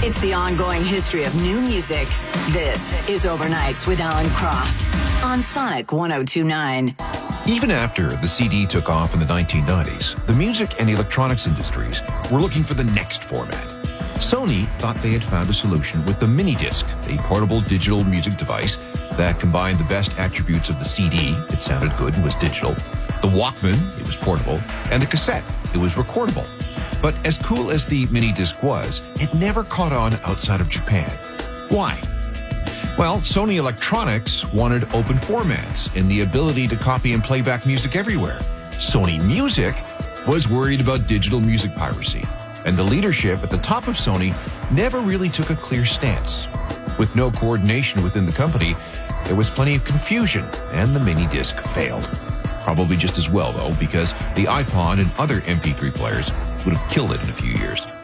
It's the ongoing history of new music. This is Overnights with Alan Cross on Sonic 102.9. Even after the CD took off in the 1990s, the music and electronics industries were looking for the next format. Sony thought they had found a solution with the mini disc, a portable digital music device that combined the best attributes of the CD, it sounded good and was digital, the Walkman, it was portable, and the cassette, it was recordable. But as cool as the mini disc was, it never caught on outside of Japan. Why? Well, Sony Electronics wanted open formats and the ability to copy and play back music everywhere. Sony Music was worried about digital music piracy, and the leadership at the top of Sony never really took a clear stance. With no coordination within the company, there was plenty of confusion, and the mini disc failed. Probably just as well, though, because the iPod and other MP3 players would have killed it in a few years.